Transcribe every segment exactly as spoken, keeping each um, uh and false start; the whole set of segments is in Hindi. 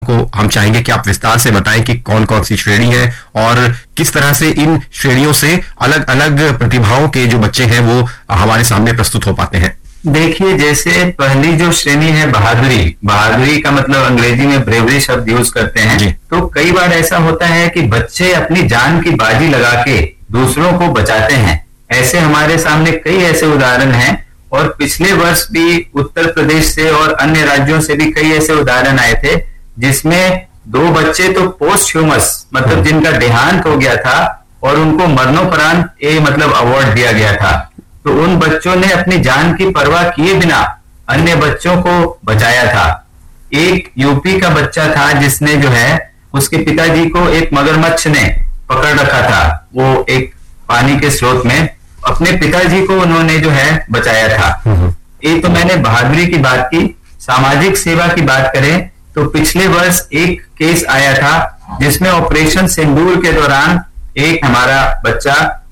को हम चाहेंगे कि आप विस्तार से बताएं कि कौन कौन सी श्रेणी है और किस तरह से इन श्रेणियों से अलग अलग प्रतिभाओं के जो बच्चे हैं वो हमारे सामने प्रस्तुत हो पाते हैं। देखिए, जैसे पहली जो श्रेणी है बहादुरी, बहादुरी का मतलब अंग्रेजी में ब्रेवरी शब्द यूज करते हैं। तो कई बार ऐसा होता है कि बच्चे अपनी जान की बाजी लगा के दूसरों को बचाते हैं। ऐसे हमारे सामने कई ऐसे उदाहरण हैं और पिछले वर्ष भी उत्तर प्रदेश से और अन्य राज्यों से भी कई ऐसे उदाहरण आए थे जिसमें दो बच्चे तो पोस्ट ह्यूमस मतलब जिनका देहांत हो गया था और उनको मरणोपरांत ये मतलब अवार्ड दिया गया था। तो उन बच्चों ने अपनी जान की परवाह किए बिना अन्य बच्चों को बचाया था। एक यूपी का बच्चा था जिसने जो है उसके पिताजी को एक मगरमच्छ ने पकड़ रखा था, वो एक पानी के स्रोत में, अपने पिताजी को उन्होंने जो है बचाया था। ये तो मैंने बहादुरी की बात की। सामाजिक सेवा की बात करें तो पिछले वर्ष एक केस आया था जिसमें ऑपरेशन सिंदूर के दौरान एक हमारा बच्चा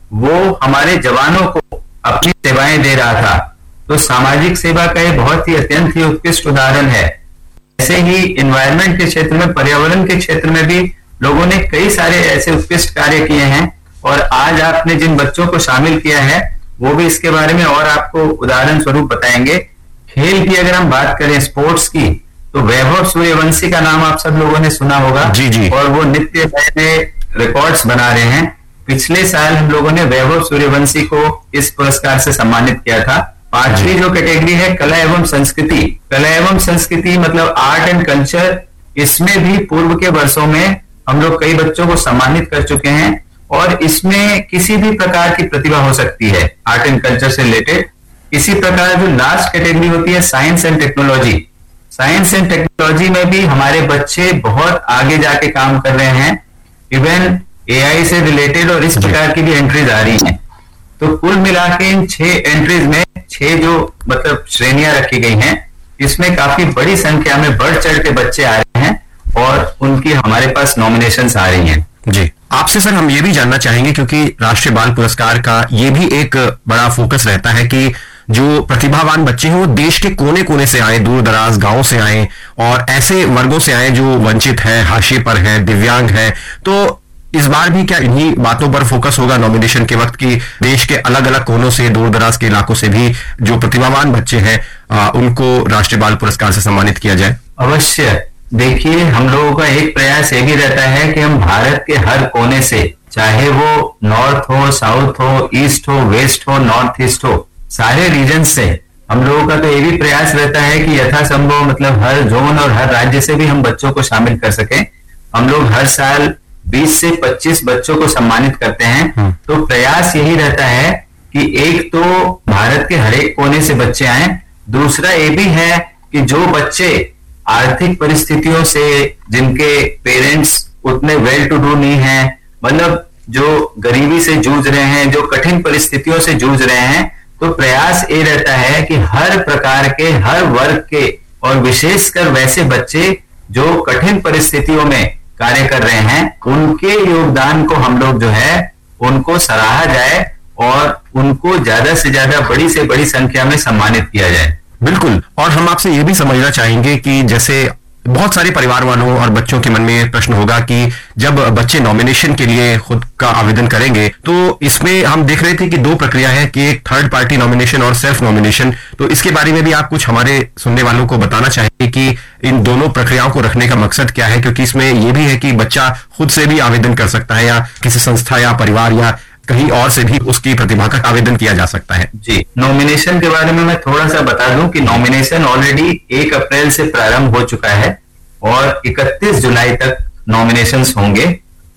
वो हमारे जवानों को अपनी सेवाएं दे रहा था। तो सामाजिक सेवा का ये बहुत ही अत्यंत ही उत्कृष्ट उदाहरण है। ऐसे ही एनवायरनमेंट के क्षेत्र में, पर्यावरण के क्षेत्र में भी लोगों ने कई सारे ऐसे उत्कृष्ट कार्य किए हैं और आज आपने जिन बच्चों को शामिल किया है वो भी इसके बारे में और आपको उदाहरण स्वरूप बताएंगे। खेल की अगर हम बात करें, स्पोर्ट्स की, तो वैभव सूर्यवंशी का नाम आप सब लोगों ने सुना होगा। जी जी। और वो नित्य नए नए रिकॉर्ड्स बना रहे हैं। पिछले साल हम लोगों ने वैभव सूर्यवंशी को इस पुरस्कार से सम्मानित किया था। पांचवी जो कैटेगरी है कला एवं संस्कृति, कला एवं संस्कृति मतलब आर्ट एंड कल्चर, इसमें भी पूर्व के वर्षों में हम लोग कई बच्चों को सम्मानित कर चुके हैं और इसमें किसी भी प्रकार की प्रतिभा हो सकती है आर्ट एंड कल्चर से रिलेटेड। इसी प्रकार जो लास्ट कैटेगरी होती है science and technology, science and technology में भी हमारे बच्चे बहुत आगे जाके काम कर रहे हैं। इवन एआई से रिलेटेड और इस प्रकार की भी एंट्रीज आ रही हैं। तो कुल मिला के इन छह एंट्रीज में छह जो मतलब श्रेणियां रखी गई हैं, इसमें काफी बड़ी संख्या में बढ़ चढ़ के बच्चे आ रहे हैं और उनकी हमारे पास नॉमिनेशंस आ रही हैं। जी, आपसे सर हम ये भी जानना चाहेंगे क्योंकि राष्ट्रीय बाल पुरस्कार का ये भी एक बड़ा फोकस रहता है कि जो प्रतिभावान बच्चे हैं वो देश के कोने कोने से आए, दूर दराज गांवों से आए और ऐसे वर्गों से आए जो वंचित हैं, हाशिए पर हैं, दिव्यांग हैं। तो इस बार भी क्या इन्हीं बातों पर फोकस होगा नॉमिनेशन के वक्त कि देश के अलग अलग कोनों से, दूर दराज के इलाकों से भी जो प्रतिभावान बच्चे हैं आ, उनको राष्ट्रीय बाल पुरस्कार से सम्मानित किया जाए? अवश्य। देखिए, हम लोगों का एक प्रयास ये भी रहता है कि हम भारत के हर कोने से, चाहे वो नॉर्थ हो, साउथ हो, ईस्ट हो, वेस्ट हो, नॉर्थ ईस्ट हो, सारे रीजन से हम लोगों का तो ये भी प्रयास रहता है कि यथासंभव मतलब हर जोन और हर राज्य से भी हम बच्चों को शामिल कर सकें। हम लोग हर साल बीस से पच्चीस बच्चों को सम्मानित करते हैं। तो प्रयास यही रहता है कि एक तो भारत के हर एक कोने से बच्चे आए, दूसरा ये भी है कि जो बच्चे आर्थिक परिस्थितियों से, जिनके पेरेंट्स उतने वेल टू डू नहीं हैं, मतलब जो गरीबी से जूझ रहे हैं, जो कठिन परिस्थितियों से जूझ रहे हैं, तो प्रयास ये रहता है कि हर प्रकार के, हर वर्ग के और विशेषकर वैसे बच्चे जो कठिन परिस्थितियों में कार्य कर रहे हैं, उनके योगदान को हम लोग जो है उनको सराहा जाए और उनको ज्यादा से ज्यादा, बड़ी से बड़ी संख्या में सम्मानित किया जाए। बिल्कुल। और हम आपसे ये भी समझना चाहेंगे कि जैसे बहुत सारे परिवार वालों और बच्चों के मन में प्रश्न होगा कि जब बच्चे नॉमिनेशन के लिए खुद का आवेदन करेंगे तो इसमें हम देख रहे थे कि दो प्रक्रिया है कि एक थर्ड पार्टी नॉमिनेशन और सेल्फ नॉमिनेशन। तो इसके बारे में भी आप कुछ हमारे सुनने वालों को बताना चाहेंगे कि इन दोनों प्रक्रियाओं को रखने का मकसद क्या है, क्योंकि इसमें यह भी है कि बच्चा खुद से भी आवेदन कर सकता है या किसी संस्था या परिवार या कहीं और से भी उसकी प्रतिभा का आवेदन किया जा सकता है। जी, नॉमिनेशन के बारे में मैं थोड़ा सा बता दूं कि नॉमिनेशन ऑलरेडी एक अप्रैल से प्रारंभ हो चुका है और इकतीस जुलाई तक नॉमिनेशंस होंगे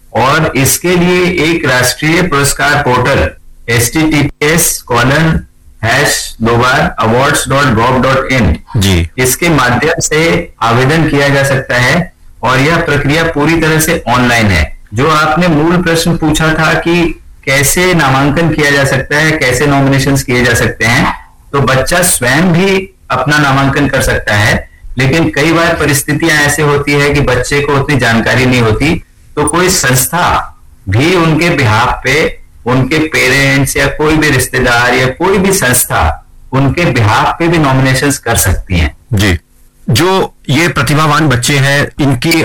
और इसके लिए एक राष्ट्रीय पुरस्कार portal H T T P S colon hash दो बार awards dot gov dot in जी, इसके माध्यम से आवेदन किया जा सकता है और यह प्रक्रिया पूरी तरह से ऑनलाइन है। जो आपने मूल प्रश्न पूछा था कि कैसे नामांकन किया जा सकता है, कैसे नॉमिनेशंस किए जा सकते हैं, तो बच्चा स्वयं भी अपना नामांकन कर सकता है, लेकिन कई बार परिस्थितियां ऐसे होती है कि बच्चे को उतनी जानकारी नहीं होती, तो कोई संस्था भी उनके बिहाफ पे, उनके पेरेंट्स या कोई भी रिश्तेदार या कोई भी संस्था उनके बिहाफ पे भी नॉमिनेशंस कर सकती हैं। जी, जो ये प्रतिभावान बच्चे हैं इनकी